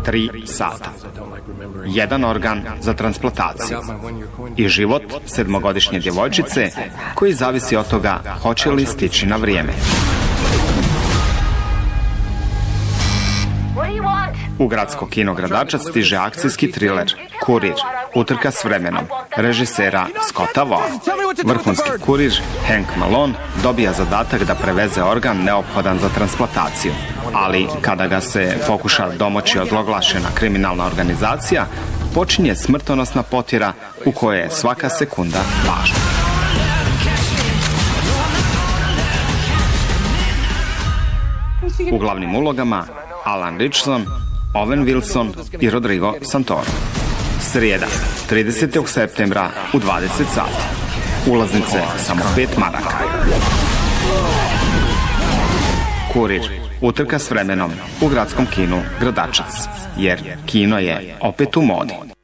3 sata. Jedan organ za transplantaciju. I život 7-godišnje djevojčice koji zavisi od toga hoće li stići na vrijeme. U gradsko kino Gradačac stiže akcijski triler Kurir, utrka s vremenom, režisera Scotta Vaugha. Vrhunski kurir Hank Malone dobija zadatak da preveze organ neophodan za transplantaciju. Ali kada ga se pokuša domoći ozloglašena kriminalna organizacija, počinje smrtonosna potjera u kojoj je svaka sekunda važna. U glavnim ulogama Alan Ritchson, Owen Wilson i Rodrigo Santoro. Srijeda, 30. septembra u 20 sati. Ulaznice samo 5 maraka. Kurir, utrka s vremenom u gradskom kinu Gradačac, jer kino je opet u modi.